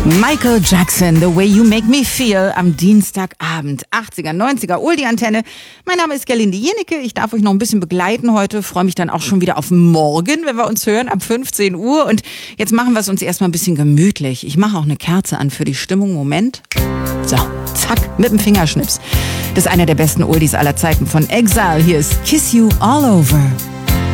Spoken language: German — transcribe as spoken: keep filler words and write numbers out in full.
Michael Jackson, The Way You Make Me Feel am Dienstagabend. achtziger, neunziger, Oldie-Antenne. Mein Name ist Gerlinde Jennecke. Ich darf euch noch ein bisschen begleiten heute. Freue mich dann auch schon wieder auf morgen, wenn wir uns hören, ab fünfzehn Uhr. Und jetzt machen wir es uns erstmal ein bisschen gemütlich. Ich mache auch eine Kerze an für die Stimmung. Moment. So, zack, mit dem Fingerschnips. Das ist einer der besten Oldies aller Zeiten von Exile. Hier ist Kiss You All Over.